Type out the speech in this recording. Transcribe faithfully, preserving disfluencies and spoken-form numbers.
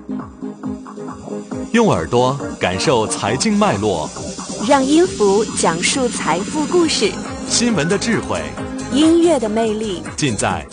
用耳朵感受财经脉络， 让音符讲述财富故事。 新闻的智慧， 音乐的魅力， 尽在